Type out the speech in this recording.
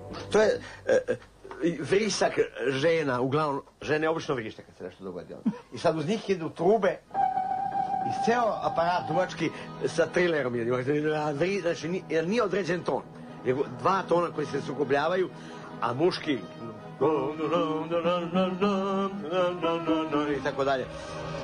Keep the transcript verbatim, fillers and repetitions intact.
To je vrisak žena, uglavnom, žene obično vrište kad se nešto dogodi. I sad uz njih idu trube i ceo aparat duvački sa trilerom, znači, jer nije određen ton. Dva tona koji se sukobljavaju, a muški i tako dalje.